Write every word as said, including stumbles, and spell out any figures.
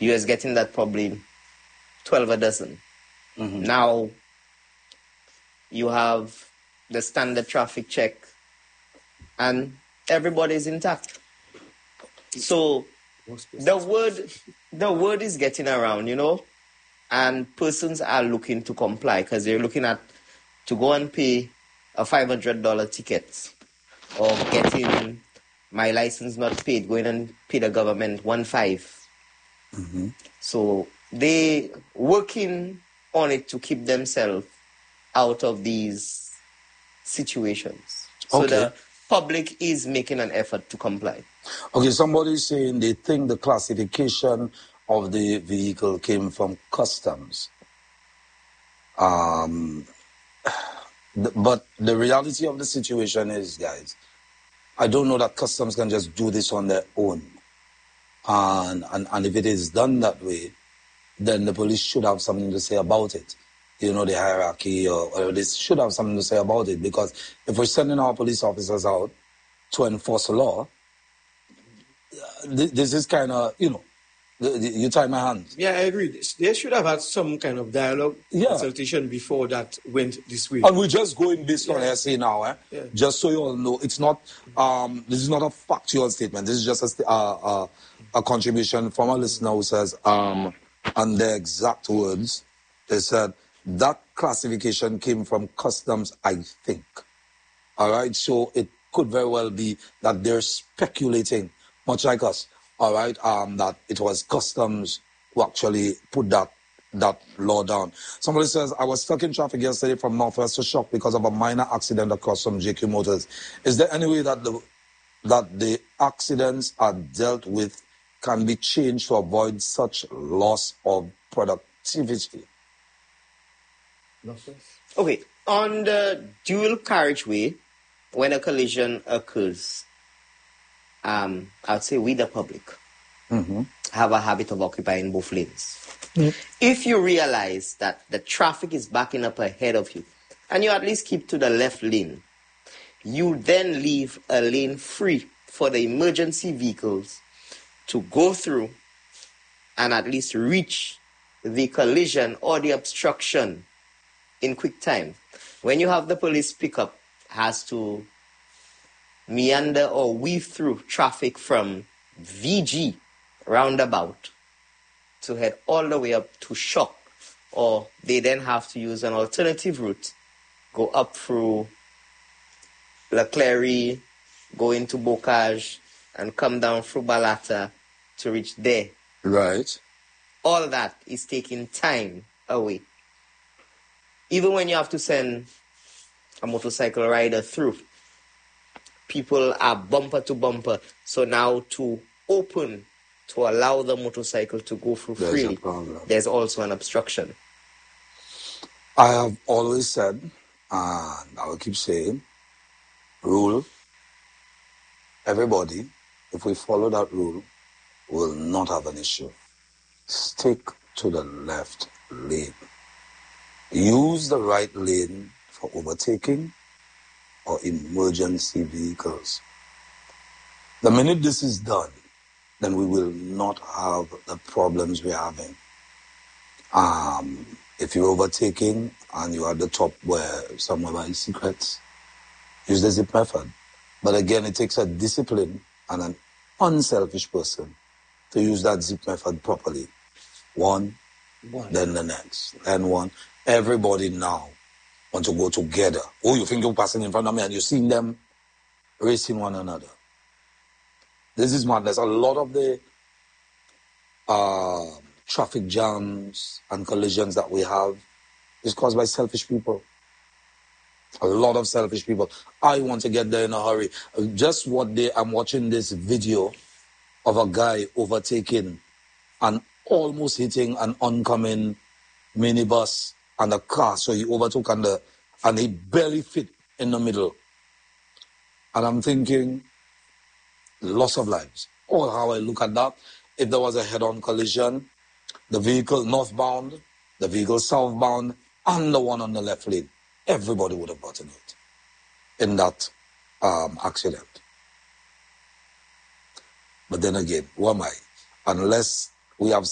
you was getting that probably twelve a dozen. Mm-hmm. Now, you have the standard traffic check, and everybody's intact. So the word, the word is getting around, you know, and persons are looking to comply because they're looking at to go and pay a five hundred dollars ticket or getting my license not paid, going and pay the government one five. Mm-hmm. So they working on it to keep themselves out of these situations. So okay. the public is making an effort to comply. Okay, somebody's saying they think the classification of the vehicle came from customs. Um, th- but the reality of the situation is, guys, I don't know that customs can just do this on their own. And, and, and if it is done that way, then the police should have something to say about it. You know, the hierarchy, or, or they should have something to say about it. Because if we're sending our police officers out to enforce the law, th- this is kind of, you know, th- th- you tie my hands. Yeah, I agree. They should have had some kind of dialogue, yeah. consultation before that went this way. And we're just going based yeah. on S A now, eh? Yeah. Just so you all know, it's not, um, this is not a factual statement. This is just a, uh, uh, a contribution from a listener who says, um, and their exact words, they said, that classification came from customs, I think. All right, so it could very well be that they're speculating, much like us, all right, um, that it was customs who actually put that that law down. Somebody says, I was stuck in traffic yesterday from Northwest to Shock because of a minor accident across from J Q Motors. Is there any way that the that the accidents are dealt with can be changed to avoid such loss of productivity? Okay, on the dual carriageway, when a collision occurs, um, I'd say we, the public, mm-hmm. have a habit of occupying both lanes. Mm. If you realize that the traffic is backing up ahead of you, and you at least keep to the left lane, you then leave a lane free for the emergency vehicles to go through and at least reach the collision or the obstruction in quick time. When you have the police pickup, has to meander or weave through traffic from V G roundabout to head all the way up to Shock, or they then have to use an alternative route, go up through Leclerc, go into Bocage, and come down through Balata to reach there. Right. All that is taking time away. Even when you have to send a motorcycle rider through, people are bumper to bumper. So now to open, to allow the motorcycle to go through there's freely, there's also an obstruction. I have always said, and I will keep saying, rule, everybody, if we follow that rule, will not have an issue. Stick to the left lane. Use the right lane for overtaking or emergency vehicles. The minute this is done, then we will not have the problems we're having. Um, if you're overtaking and you're at the top where somewhere by secrets, use the zip method. But again, it takes a discipline and an unselfish person to use that zip method properly. One, one. Then the next, then one. Everybody now want to go together. Oh, you think you're passing in front of me and you're seeing them racing one another. This is madness. A lot of the uh, traffic jams and collisions that we have is caused by selfish people. A lot of selfish people. I want to get there in a hurry. Just what day I'm watching this video of a guy overtaking and almost hitting an oncoming minibus and a car. So he overtook and, the, and he barely fit in the middle. And I'm thinking, loss of lives. Or how I look at that, if there was a head-on collision, the vehicle northbound, the vehicle southbound, and the one on the left lane, everybody would have gotten hit in that um, accident. But then again, who am I? Unless we have